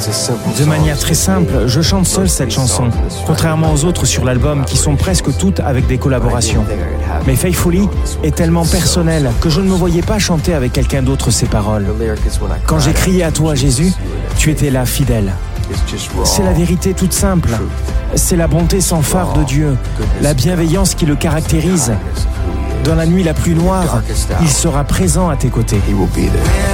De manière très simple, je chante seul cette chanson, contrairement aux autres sur l'album qui sont presque toutes avec des collaborations. Mais Faithfully est tellement personnel que je ne me voyais pas chanter avec quelqu'un d'autre ces paroles. Quand j'ai crié à toi, Jésus, tu étais là fidèle. C'est la vérité toute simple. C'est la bonté sans phare de Dieu, la bienveillance qui le caractérise. Dans la nuit la plus noire, il sera présent à tes côtés.